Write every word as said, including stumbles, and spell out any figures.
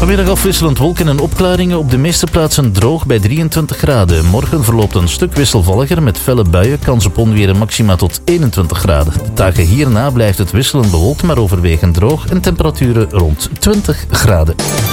Vanmiddag afwisselend wolken en opklaringen, op de meeste plaatsen droog bij drieëntwintig graden. Morgen verloopt een stuk wisselvalliger met felle buien, kans op onweer en maxima tot eenentwintig graden. De dagen hierna blijft het wisselend bewolkt, maar overwegend droog en temperaturen rond twintig graden.